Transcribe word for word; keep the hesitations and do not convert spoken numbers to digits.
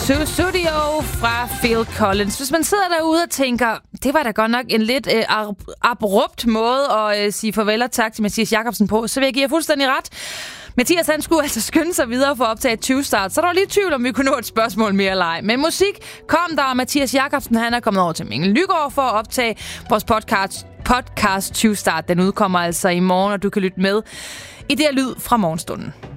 Sussudio fra Phil Collins. Hvis man sidder derude og tænker, det var da godt nok en lidt øh, abrupt måde at øh, sige farvel og tak til Mathias Jacobsen på, så vil jeg give jer fuldstændig ret. Mathias, han skulle altså skynde sig videre for at optage tyve start, så der var lige tvivl, om vi kunne nå et spørgsmål mere eller ej. Men musik kom der, og Mathias Jacobsen, han er kommet over til Mikkel Lygaard for at optage vores podcast, podcast tyve start. Den udkommer altså i morgen, og du kan lytte med i det her lyd fra morgenstunden.